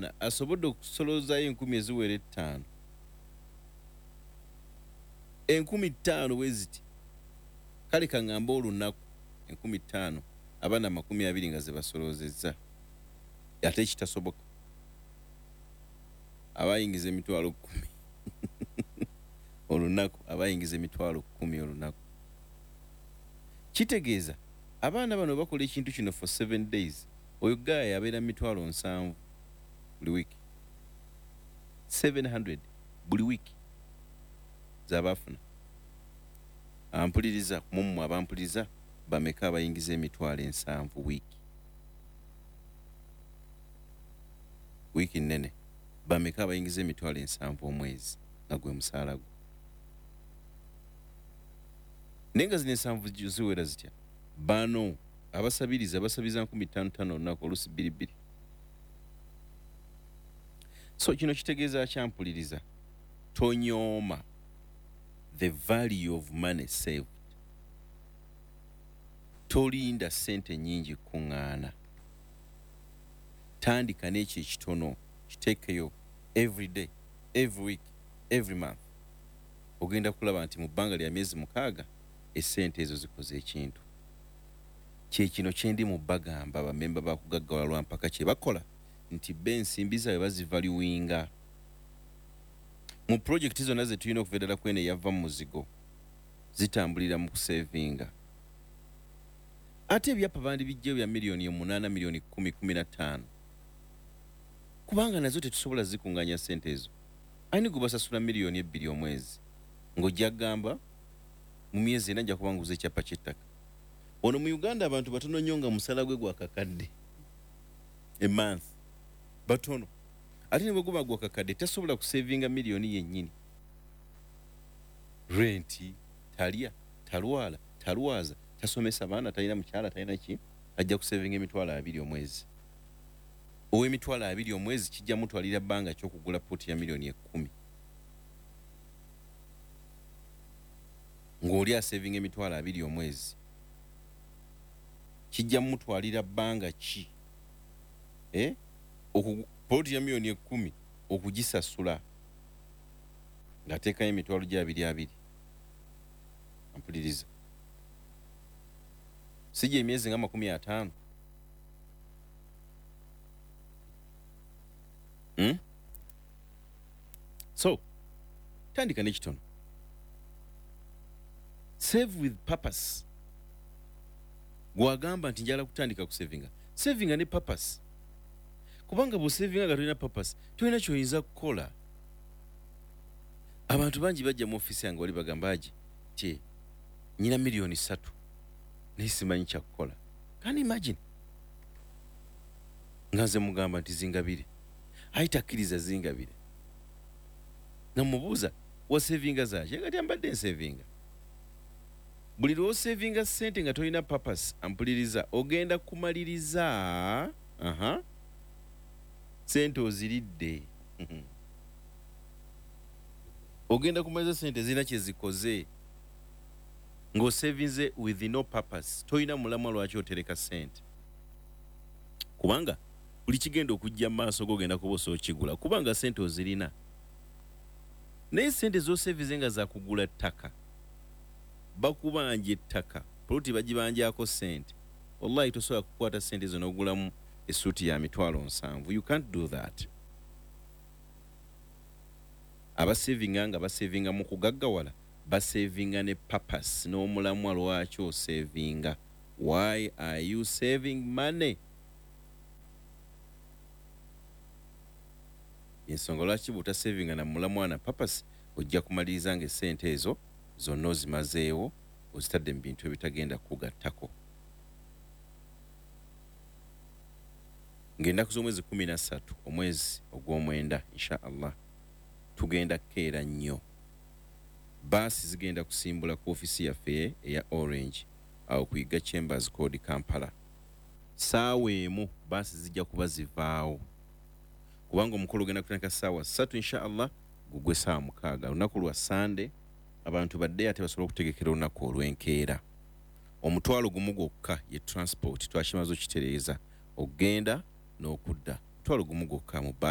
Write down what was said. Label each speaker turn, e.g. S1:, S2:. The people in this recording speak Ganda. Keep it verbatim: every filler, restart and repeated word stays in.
S1: omwana asobodde okusolozaayo enkumi eziwera ettaano enkumi ttaano bwe ziti kale kaŋŋamba olunaku enkumi ttaano abaana amakumi abiri nga ze basoloozezza ate ekitasoboka abayingiza emitwalo kkumi olunaku abayingiza emitwalo kkumi olunaku kitegeeza abaana bano bakola ekintu kino for seven days oyo gaaya yabeera mitwalo nsanvu buli wiiki seven hundred buli wiiki z'abaafuna ampuliriza mumwe abampuliriza bameka abayingiza emitwalo ensanvu wiiki wiiki nnene bameka abayingiza emitwalo ensanvu omwezi nga gwe musaala gwe naye nga zino ensanvu ziwera zitya bano abasabiriza basabiza nkumi ttaano ttaano olunaku oluusi bbiri bbiri so kino kitegeeza kyampuliriza tonyooma the value of money saved tolinda ssente nnyingi kuŋŋaana tandika n'ekyo ekitono kiteekeyo every day every week every month ogenda kulaba nti mu bbanga lya myezi mukaaga essente ezo zikoze ekintu kyekino kyendi mu bagamba bamemba bakugaggawala lwampaka kye bakola nti be ensimbi zaabwe bazivaluwinga mu projekiti zonna ze tulina okuva ddala kwene yava mu muzigo zitambulira mu kusevinga ate ebyapa bandi bijjeyo bya miliyoni omunaana miliyoni kumi kumi na ttaano kubanga nazo tetusobola zikunganya ssente ezo ani gwe basasula miliyoni ebbiri omwezi ng'ojja gamba mu myezi ena nja kuba nguza ekyapa ky'ettaka ono mu Uganda abantu batono nnyo nga musala gwe gwakakadde a month batono ate ne bwe guba gwakakadde tasobola kusevinga miliyoni yennyini renti talya talwala talwaza tasomesa baana talina mukyala talina ki ajja kusevinga emitwalo abiri omwezi ow'emitwalo abiri omwezi kijja mutwalira bbanga ky'okugula pooti ya miliyoni ekkumi ng'oli asevinga emitwalo abiri omwezi kijja mutwalira bbanga ki eh pooti ya miliyoni ekkumi okugisasula ng'ateekayo emitwalo gy'abiri abiri ampuliriza sijja emyezi nga makumi ataano hmm? So tandika n'ekitono save with purpose gwagamba nti njala kutandika kusevinga sevinga ne purpose kubanga bw'osevinga nga tolina purpose tolina ky'oyinza kukola abantu bangi bajja mu ofiisi yange wali bagamba agi ti nyina miliyoni ssatu naye simanyi kyakukola kandi imagine nga nze mugamba nti zingabire ayi takkiriza zingabire nga mubuuza wasevinga zaaki agati ambadde nsevinga buli lw'osevinga ssente nga tolina purpose ampuliriza ogenda kumaliriza aha ssente oziridde ogenda kumaliriza ssente zirina kye zikoze ng'osevinze with no purpose tolina mulamwa lwaki otereka ssente kubanga buli kigenda okujja mu maaso g'ogenda kuba osokigula kubanga ssente ozirina naye ssente z'osevize nga zakugula ttaka bakubanja ettaka poloti bagibanjako ssente wallahi tosobola kukwata ssente zo n'ogulamu essuuti ya mitwalo nsanvu you can't do that abasevinga nga basevinga mu kugaggawala basevinga ne purpose n'omulamwa lwaki osevinga why are you saving money ensonga lwaki bw'otasevinga na mulamwa na purpose ojja kumaliriza nga essente ezo zonna ozimazeewo ozitadde mu bintu ebitagenda kugattako ng'ennaku z'omwezi kumi na ssatu omwezi ogw'omwenda insha allah tugenda kukeera nnyo baasi zigenda kusimbula ku ofisi yaffe eya Orange awo ku Iga Chambers Code Kampala saawa emu baasi zijja kuba zivaawo kubanga omukolo ogenda kutandika ssaawa ssatu insha allah gugwe ssaawa mukaaga olunaku lwa Sunday abantu badde ate basobola okutegekera olunaku olw'enkeera omutwalo gumu gwokka ye transport twakimaze okitereeza ogenda n'okudda omutwalo gumu gwokka mu